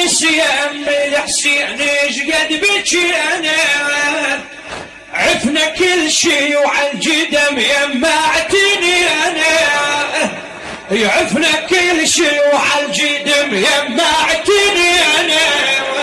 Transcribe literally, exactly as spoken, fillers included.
بس يم الحسين شقد بجينا عفنا كل شي وعالجدم يمعتني انا عفنا كل شي وعالجدم يمعتني انا